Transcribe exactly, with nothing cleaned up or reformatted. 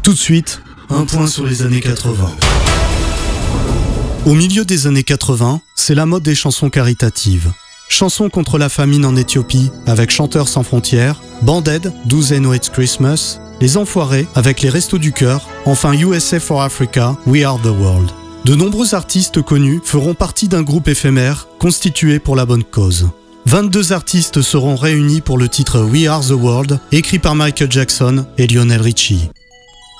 Tout de suite, un point sur les années quatre-vingts. Au milieu des années quatre-vingts, c'est la mode des chansons caritatives. Chansons contre la famine en Éthiopie avec Chanteurs sans frontières, Band-Aid, Do They Know It's Christmas, Les Enfoirés avec les Restos du Cœur, enfin U S A for Africa, We Are the World. De nombreux artistes connus feront partie d'un groupe éphémère constitué pour la bonne cause. vingt-deux artistes seront réunis pour le titre We Are the World, écrit par Michael Jackson et Lionel Richie.